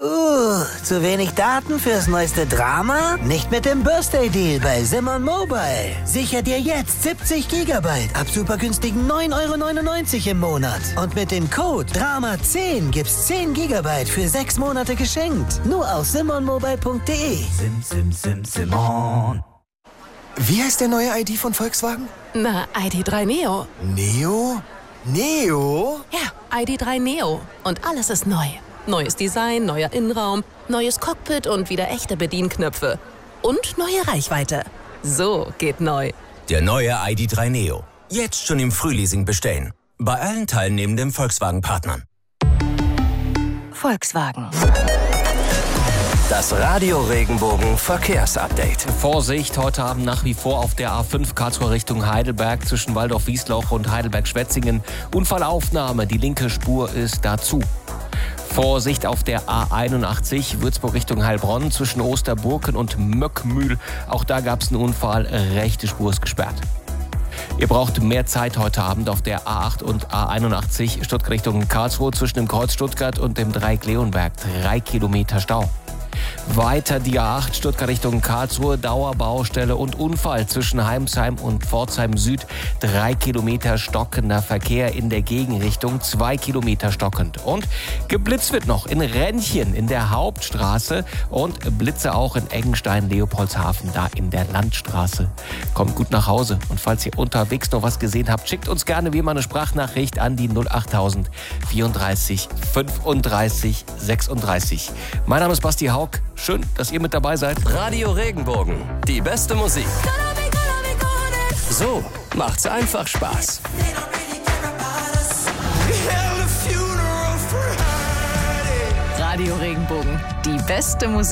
Zu wenig Daten fürs neueste Drama? Nicht mit dem Birthday-Deal bei Simon Mobile. Sicher dir jetzt 70 GB ab super günstigen 9,99 € im Monat. Und mit dem Code DRAMA10 gibt's 10 GB für 6 Monate geschenkt. Nur auf simonmobile.de. Simon. Wie heißt der neue ID von Volkswagen? Na, ID.3 Neo. Neo? Neo? Ja, ID.3 Neo. Und alles ist neu. Neues Design, neuer Innenraum, neues Cockpit und wieder echte Bedienknöpfe. Und neue Reichweite. So geht neu. Der neue ID.3 Neo. Jetzt schon im Frühleasing bestellen. Bei allen teilnehmenden Volkswagen-Partnern. Volkswagen. Das Radio Regenbogen Verkehrsupdate. Vorsicht, heute Abend nach wie vor auf der A5 Karlsruhe Richtung Heidelberg zwischen Waldorf-Wiesloch und Heidelberg-Schwetzingen. Unfallaufnahme, die linke Spur ist dazu. Vorsicht auf der A81 Würzburg Richtung Heilbronn zwischen Osterburken und Möckmühl. Auch da gab es einen Unfall, rechte Spur ist gesperrt. Ihr braucht mehr Zeit heute Abend auf der A8 und A81 Stuttgart Richtung Karlsruhe zwischen dem Kreuz Stuttgart und dem Dreieck Leonberg. 3 Kilometer Stau. Weiter die A8 Stuttgart Richtung Karlsruhe, Dauerbaustelle und Unfall zwischen Heimsheim und Pforzheim Süd. 3 Kilometer stockender Verkehr in der Gegenrichtung, 2 Kilometer stockend. Und geblitzt wird noch in Rennchen in der Hauptstraße und Blitze auch in Eggenstein, Leopoldshafen, da in der Landstraße. Kommt gut nach Hause und falls ihr unterwegs noch was gesehen habt, schickt uns gerne wie immer eine Sprachnachricht an die 08000 34 35 36. Mein Name ist Basti Haug. Schön, dass ihr mit dabei seid. Radio Regenbogen, die beste Musik. So macht's einfach Spaß. Radio Regenbogen, die beste Musik.